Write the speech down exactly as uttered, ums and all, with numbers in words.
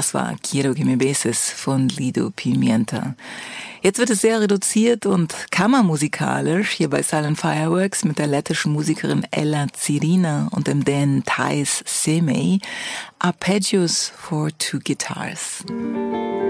Das war Quiero que me beses von Lido Pimienta. Jetzt wird es sehr reduziert und kammermusikalisch hier bei Silent Fireworks mit der lettischen Musikerin Ella Zirina und dem Dänen Thijs Semey. Arpeggios for two guitars.